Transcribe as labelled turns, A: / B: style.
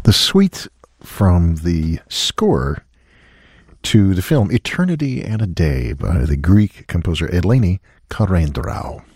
A: The suite from the score to the film Eternity and a Day by the Greek composer Eleni Karandraou.